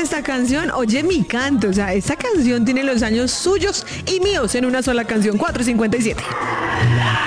esta canción, oye mi canto. O sea, esta canción tiene los años suyos y míos en una sola canción. 4:57.